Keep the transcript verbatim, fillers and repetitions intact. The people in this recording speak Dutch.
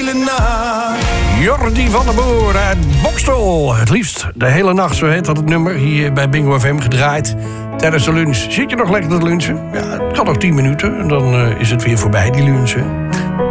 hele nacht. Jordi van der Boer uit Bokstel. Het liefst de hele nacht, zo heet dat het nummer. Hier bij Bingo F M gedraaid. Tijdens de lunch. Zit je nog lekker te lunchen? Ja, het kan nog tien minuten. En dan uh, is het weer voorbij, die lunchen.